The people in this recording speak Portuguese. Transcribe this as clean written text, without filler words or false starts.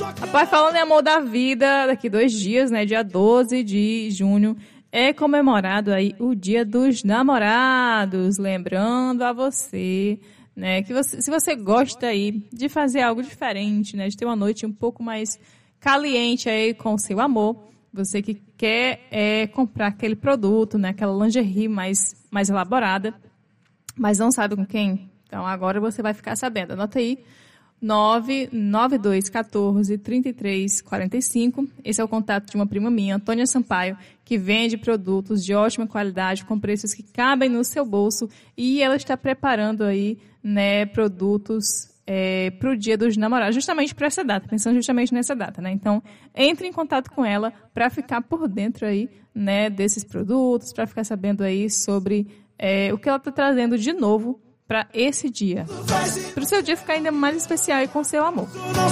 Rapaz, falando em amor da vida, daqui 2 dias, né, dia 12 de junho, é comemorado aí o Dia dos Namorados. Lembrando a você, né, que se você gosta aí de fazer algo diferente, né, de ter uma noite um pouco mais caliente aí com o seu amor, você que quer comprar aquele produto, né, aquela lingerie mais elaborada, mas não sabe com quem, então agora você vai ficar sabendo. Anota aí, 99214-3345. Esse é o contato de uma prima minha, Antônia Sampaio, que vende produtos de ótima qualidade, com preços que cabem no seu bolso, e ela está preparando aí, né, produtos para o Dia dos Namorados, justamente para essa data, pensando justamente nessa data, né? Então, entre em contato com ela para ficar por dentro aí, né, desses produtos, para ficar sabendo aí sobre o que ela está trazendo de novo para esse dia. Para o seu dia ficar ainda mais especial aí com o seu amor.